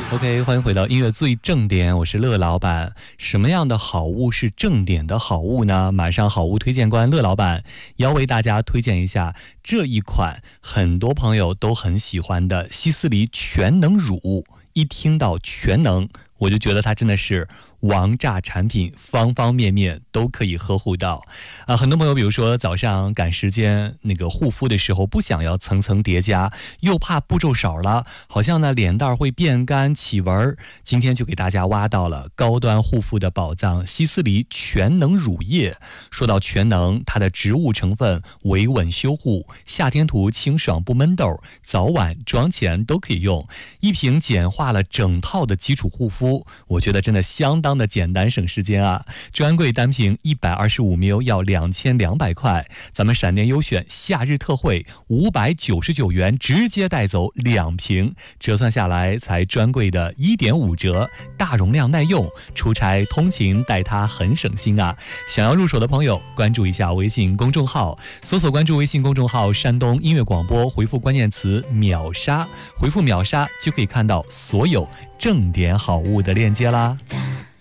OK， 欢迎回到音乐最正点，我是乐老板。什么样的好物是正点的好物呢？马上好物推荐官乐老板要为大家推荐一下这一款很多朋友都很喜欢的希思黎全能乳。一听到全能，我就觉得它真的是王炸产品，方方面面都可以呵护到很多朋友比如说早上赶时间那个护肤的时候，不想要层层叠加，又怕步骤少了，好像呢脸蛋会变干起纹，今天就给大家挖到了高端护肤的宝藏希思黎全能乳液。说到全能，它的植物成分维稳修护，夏天涂清爽不闷痘，早晚妆前都可以用，一瓶简化了整套的基础护肤，我觉得真的相当的简单省时间啊！专柜单瓶125ml要2200块，咱们闪电优选夏日特惠599元直接带走2瓶，折算下来才专柜的1.5折，大容量耐用，出差通勤带它很省心啊！想要入手的朋友关注一下微信公众号，搜索关注微信公众号山东音乐广播，回复关键词秒杀，回复秒杀就可以看到所有正点好物的链接啦。